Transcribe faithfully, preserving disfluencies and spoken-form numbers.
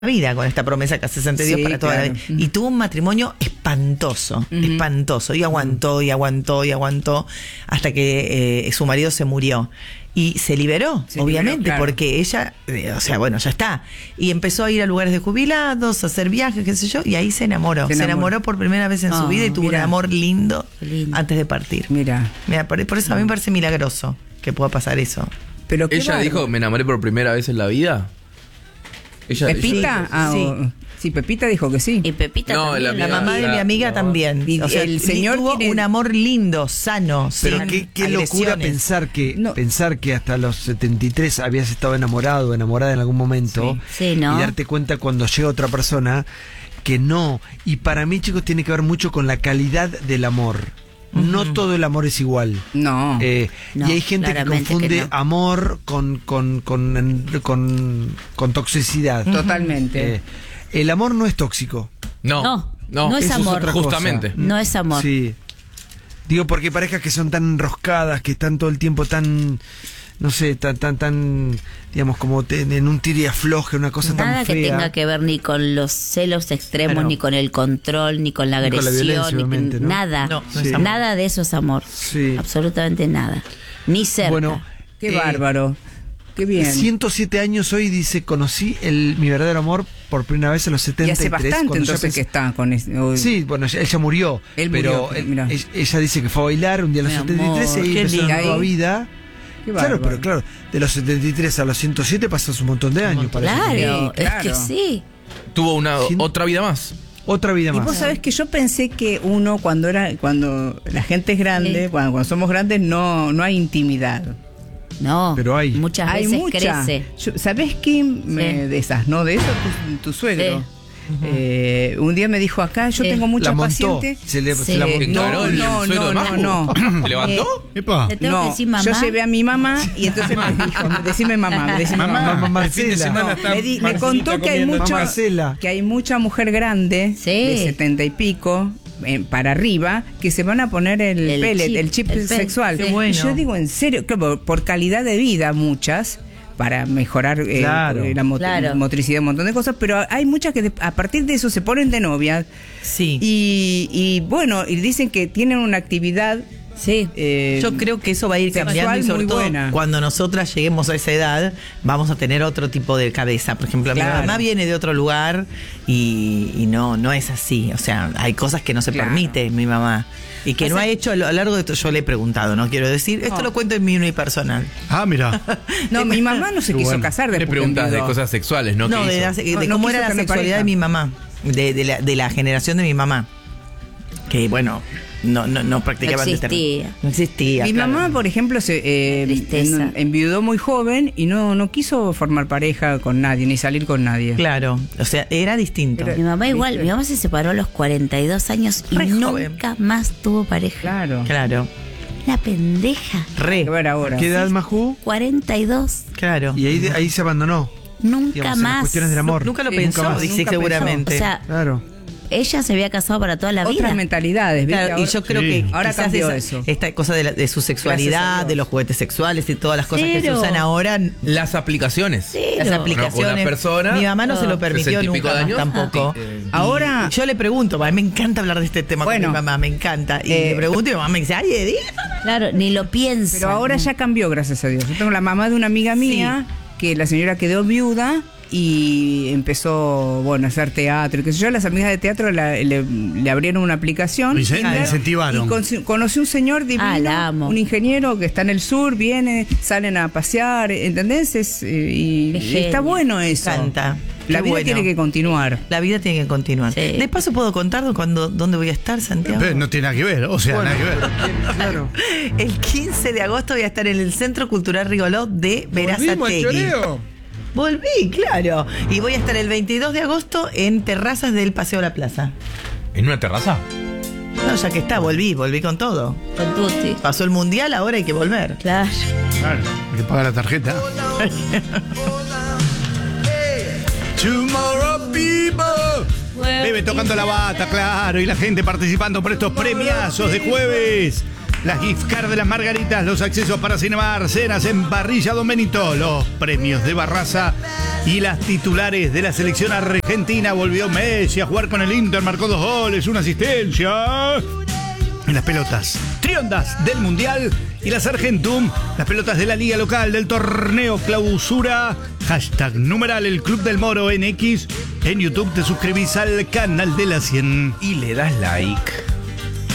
vida con esta promesa que hace ante Dios Sí, para toda claro. la vida. Y tuvo un matrimonio espantoso, uh-huh. espantoso. Y aguantó, y aguantó, y aguantó, hasta que eh, su marido se murió. Y se liberó, se obviamente, liberó, claro. porque ella, eh, o sea, bueno, ya está. Y empezó a ir a lugares de jubilados, a hacer viajes, qué sé yo, y ahí se enamoró. Se, se enamoró, enamoró por primera vez en oh, su vida y tuvo mira. un amor lindo, lindo antes de partir. Mira. Mira, por, por eso a mí me parece milagroso que pueda pasar eso. Pero ella bárbaro. dijo, me enamoré por primera vez en la vida. Ella, ¿Pepita? ella- Ah, sí. o- sí, Pepita dijo que sí. Y Pepita No, también. la La mamá de la- mi amiga no. también. Y O sea, el señor tuvo tiene- un amor lindo, sano, Pero sin qué, qué locura agresiones. pensar que No. pensar que hasta los setenta y tres habías estado enamorado o enamorada en algún momento Sí, ¿no? y darte cuenta cuando llega otra persona que no. Y para mí, chicos, tiene que ver mucho con la calidad del amor. No todo el amor es igual. No. Eh, No, y hay gente que claramente que confunde no. amor con, con, con, con, con toxicidad. Totalmente. Eh, el amor no es tóxico. No, No, no, no es Eso amor. otra cosa. Justamente. No es amor. Sí. Digo, porque hay parejas que son tan enroscadas, que están todo el tiempo tan, no sé, tan, tan, tan, digamos, como te- en un tira y afloje, una cosa Nada tan que fea. tenga que ver ni con los celos extremos, Claro. ni con el control, ni con la Ni con la agresión, violencia, ni con- obviamente, ¿no? nada. No, no es amor. Nada de eso es amor. Sí. Absolutamente nada. Ni cerca. Bueno, Qué eh, bárbaro. Qué bien. ciento siete años hoy, dice, conocí el, mi verdadero amor por primera vez a los setenta Y y tres. hace bastante cuando ya entonces pensé- que está con este. hoy. Sí, bueno, ella, ella murió, Él pero murió, él- mira. ella, ella dice que fue a bailar un día a los Mi setenta y tres amor, y ahí qué empezó una lindo. nueva Ahí- vida. Qué Claro, bárbaro. pero claro, de los setenta y tres a los ciento siete pasas un montón de años. parece. claro, Sí, es claro. que sí. Tuvo una Sin- otra vida más. Otra vida Y más. vos sabés que yo pensé que uno cuando era cuando la gente es grande, Sí. cuando, cuando somos grandes no no hay intimidad. No, Pero hay. muchas hay veces mucha. crece. Yo- ¿Sabés quién me- de esas, no? De eso tu, tu suegro. Sí. Eh, un día me dijo acá, yo Sí. tengo muchas la montó. pacientes. Se, le, Sí. se la Eh, montó. ¿Encaró el no, suegro no, de no, Majo? no. ¿Se levantó? Epa. Te tengo que No, decir mamá. yo llevé a mi mamá y entonces me dijo, decime mamá, decime Mamá, mamá. el fin de Marcela. semana No, está me, di- me Marcelita contó que hay comiendo mucho, Marcela. que hay mucha mujer grande Sí. de setenta y pico eh, para arriba que se van a poner el, El pellet, chip, el chip el pel- sexual. Qué Y bueno. yo digo en serio, claro, por calidad de vida muchas para mejorar eh, Claro. la mot- Claro. motricidad, un montón de cosas, pero hay muchas que de- a partir de eso se ponen de novias Sí. y, y bueno, y dicen que tienen una actividad Sí. eh, Yo creo que eso va a ir sexual cambiando y sobre muy todo buena. cuando nosotras lleguemos a esa edad vamos a tener otro tipo de cabeza. Por ejemplo, Claro. mi mamá viene de otro lugar y, y no no es así. O sea, hay cosas que no se Claro. permite mi mamá y que O no sea- ha hecho a lo largo de esto. Yo le he preguntado, no quiero decir, esto No. lo cuento en mi unipersonal. Ah, mira. No, mi mamá no se Qué quiso bueno. casar Le después que preguntas de enviudó. cosas sexuales, ¿no? No, ¿Qué de, hizo? la- de No, no cómo quiso era la tener sexualidad pareja. de mi mamá, de, de, la, de la generación de mi mamá. Que bueno, no, no, no practicaban No determin- existía. No existía. Mi claro. mamá, por ejemplo, se eh, Tristeza. en- enviudó muy joven y no, no quiso formar pareja con nadie, ni salir con nadie. Claro, o sea, era distinto. Era- Mi mamá igual, ¿Viste? mi mamá se separó a los cuarenta y dos años y Re nunca joven. más tuvo pareja. Claro. Claro, Una pendeja. re, Hay que ver ahora. ¿Qué edad, Majú? cuarenta y dos. claro. Y ahí, ahí se abandonó. Nunca Digamos, en las más. cuestiones del amor. Nunca lo Sí, pensó, nunca más, dice nunca pensó. seguramente. O sea, Claro. ella se había casado para toda la vida. Otras mentalidades, ¿viste? Claro, y Ahora- yo creo Sí. que Ahora quizás cambió esa- eso. esta cosa de, la- de su Gracias a sexualidad, Dios. de los juguetes sexuales y todas las cosas que se Cero. usan ahora, Las aplicaciones. Cero. las aplicaciones. Con una persona, mi mamá no, se lo permitió sesenta y pico nunca de más años, tampoco. eh, Ahora- Y yo le pregunto, a mí me encanta hablar de este tema Bueno, con mi mamá, me encanta. Y eh, le pregunto y mi mamá me dice, ay, Edith. Claro, ni lo piensa. Pero ahora ya cambió, gracias a Dios. Yo tengo la mamá de una amiga mía que la señora quedó viuda y empezó, bueno, a hacer teatro y qué sé yo. Las amigas de teatro la- le, le abrieron una aplicación. Lo incen- Tinder, incentivaron. Y con- conocí un señor divino, Ah, la amo. un ingeniero que está en el sur, viene, salen a pasear, ¿entendés? Es, eh, y, Qué y genio. está bueno eso. Me encanta. La Qué vida bueno. tiene que continuar. La vida tiene que continuar. Sí. De paso, ¿puedo contar cuando, dónde voy a estar, Santiago? Pero no tiene nada que ver, o sea, nada que ver. Claro. El quince de agosto voy a estar en el Centro Cultural Rigolot de Berazategui. Volví, claro. Y voy a estar el veintidós de agosto en Terrazas del Paseo La Plaza. ¿En una terraza? No, ya que está, volví, volví con todo. Con Tutti. Pasó el mundial, ahora hay que volver. Claro. Claro, hay que pagar la tarjeta. Tomorrow people. Bebe tocando la bata, claro, y la gente participando por estos premiazos de jueves. las gift cards de las Margaritas, los accesos para Cinemar, cenas en Parrilla Don Benito, los premios de Barraza y las titulares de la selección argentina. Volvió Messi a jugar con el Inter, marcó dos goles, una asistencia. En las pelotas triondas del Mundial y las Argentum, las pelotas de la liga local del torneo clausura. Hashtag numeral el Club del Moro en X. En YouTube te suscribís al canal de la cien Y le das like.